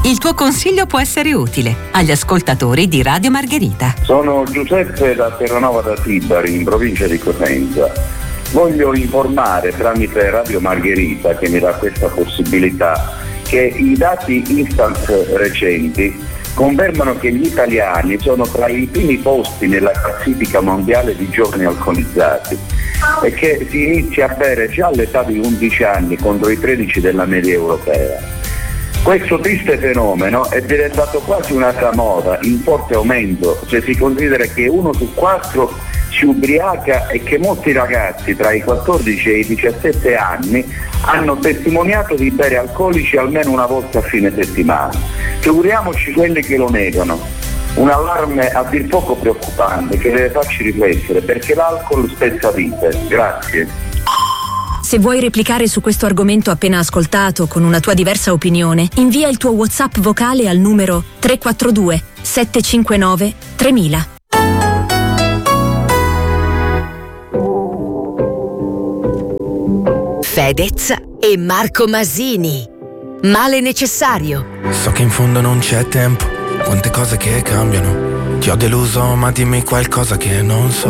Il tuo consiglio può essere utile agli ascoltatori di Radio Margherita. Sono Giuseppe da Terranova da Tibari, in provincia di Cosenza. Voglio informare tramite Radio Margherita, che mi dà questa possibilità, che i dati Instant recenti confermano che gli italiani sono tra i primi posti nella classifica mondiale di giovani alcolizzati e che si inizia a bere già all'età di 11 anni contro i 13 della media europea. Questo triste fenomeno è diventato quasi un'altra moda, in forte aumento, se si considera che 1 su 4 si ubriaca e che molti ragazzi tra i 14 e i 17 anni hanno testimoniato di bere alcolici almeno una volta a fine settimana. Figuriamoci quelli che lo negano. Un allarme a dir poco preoccupante che deve farci riflettere, perché l'alcol spezza vite. Grazie. Se vuoi replicare su questo argomento appena ascoltato con una tua diversa opinione, invia il tuo WhatsApp vocale al numero 342 759 3000. Fedez e Marco Masini. Male necessario. So che in fondo non c'è tempo, quante cose che cambiano. Ti ho deluso, ma dimmi qualcosa che non so.